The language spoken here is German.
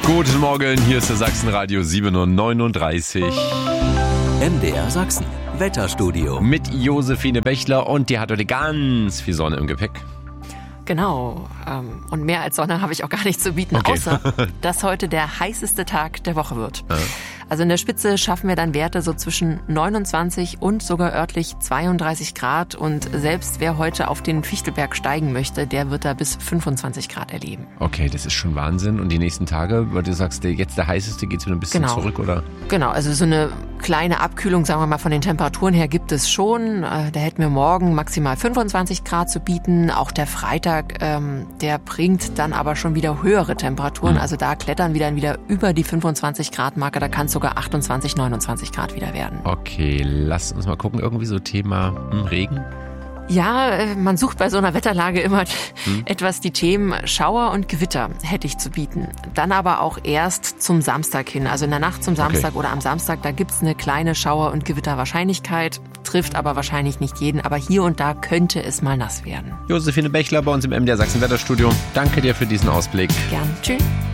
Guten Morgen, hier ist der Sachsenradio 7:39 Uhr. MDR Sachsen, Wetterstudio. Mit Josephine Bechler und die hat heute ganz viel Sonne im Gepäck. Genau, und mehr als Sonne habe ich auch gar nicht zu bieten, Okay. außer dass heute der heißeste Tag der Woche wird. Ja. Also in der Spitze schaffen wir dann Werte so zwischen 29 und sogar örtlich 32 Grad. Und selbst wer heute auf den Fichtelberg steigen möchte, der wird da bis 25 Grad erleben. Okay, das ist schon Wahnsinn. Und die nächsten Tage, weil du sagst, jetzt der heißeste, geht es wieder ein bisschen Genau. zurück, oder? Genau, also so eine kleine Abkühlung, sagen wir mal, von den Temperaturen her gibt es schon. Da hätten wir morgen maximal 25 Grad zu bieten. Auch der Freitag, der bringt dann aber schon wieder höhere Temperaturen. Also da klettern wir dann wieder über die 25 Grad Marke. Da kann es sogar 28, 29 Grad wieder werden. Okay, lass uns mal gucken. Irgendwie so Thema Regen. Ja, man sucht bei so einer Wetterlage immer etwas die Themen Schauer und Gewitter hätte ich zu bieten. Dann aber auch erst zum Samstag hin. Also in der Nacht zum Samstag oder am Samstag, da gibt's eine kleine Schauer- und Gewitterwahrscheinlichkeit. Trifft aber wahrscheinlich nicht jeden. Aber hier und da könnte es mal nass werden. Josephine Bechler bei uns im MDR Sachsen Wetterstudio. Danke dir für diesen Ausblick. Gern. Tschüss.